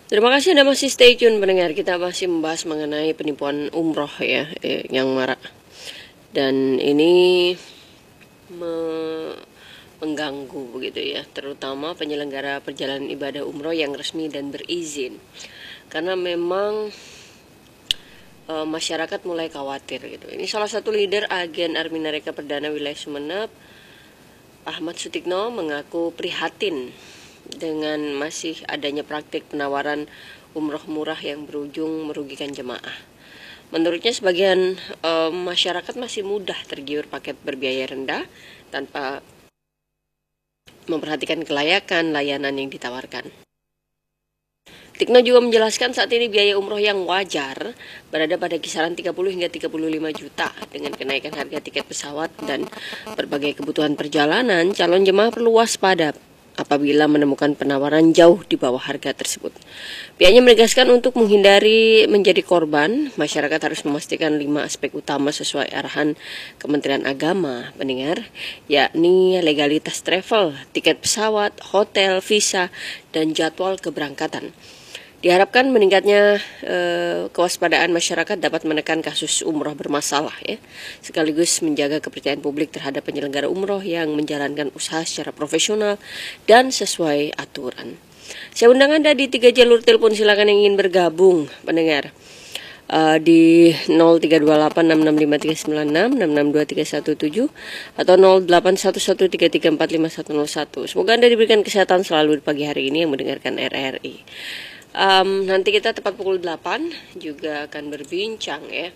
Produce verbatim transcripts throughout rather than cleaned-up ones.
Terima kasih Anda masih stay tune pendengar. Kita masih membahas mengenai penipuan umroh ya eh, yang marak. Dan ini me- mengganggu begitu ya, terutama penyelenggara perjalanan ibadah umroh yang resmi dan berizin. Karena memang e, masyarakat mulai khawatir gitu. Ini salah satu leader agen Army Nareka Perdana Wilayah Sumeneb, Ahmad Sutikno, mengaku prihatin dengan masih adanya praktik penawaran umroh murah yang berujung merugikan jemaah. Menurutnya sebagian e, masyarakat masih mudah tergiur paket berbiaya rendah tanpa memperhatikan kelayakan layanan yang ditawarkan. Tikno juga menjelaskan saat ini biaya umroh yang wajar berada pada kisaran tiga puluh hingga tiga puluh lima juta. Dengan kenaikan harga tiket pesawat dan berbagai kebutuhan perjalanan, calon jemaah perlu waspada apabila menemukan penawaran jauh di bawah harga tersebut. Pihaknya menegaskan untuk menghindari menjadi korban, masyarakat harus memastikan lima aspek utama sesuai arahan Kementerian Agama, pendengar, yakni legalitas travel, tiket pesawat, hotel, visa, dan jadwal keberangkatan. Diharapkan meningkatnya eh, kewaspadaan masyarakat dapat menekan kasus umroh bermasalah ya, sekaligus menjaga kepercayaan publik terhadap penyelenggara umroh yang menjalankan usaha secara profesional dan sesuai aturan. Saya undang Anda di tiga jalur telepon, silakan yang ingin bergabung pendengar. Uh, di nol tiga dua delapan enam enam lima tiga sembilan enam enam enam dua tiga satu tujuh atau nol delapan satu satu tiga tiga empat lima satu nol satu. Semoga Anda diberikan kesehatan selalu di pagi hari ini yang mendengarkan R R I. Um, nanti kita tepat pukul delapan juga akan berbincang ya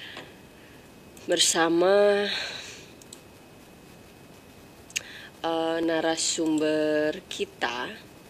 bersama uh, narasumber kita,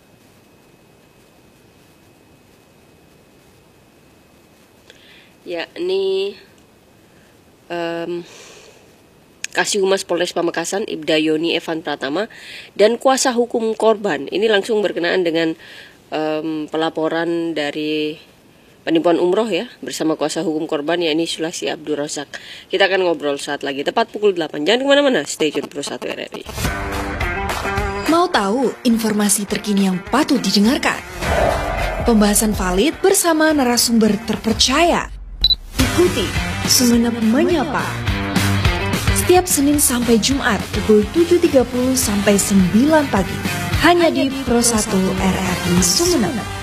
yakni um, Kasih Humas Polres Pamekasan Ibda Yoni Evan Pratama dan kuasa hukum korban. Ini langsung berkenaan dengan um, pelaporan dari penipuan umroh ya, bersama kuasa hukum korban yakni Sulasi Abdul Razak. Kita akan ngobrol saat lagi tepat pukul delapan. Jangan kemana-mana, stay tune Pro satu R R I. Mau tahu informasi terkini yang patut didengarkan? Pembahasan valid bersama narasumber terpercaya. Ikuti Sumeneb Menyapa setiap Senin sampai Jumat pukul tujuh tiga puluh sampai sembilan pagi hanya di Pro satu R R I Sumeneb.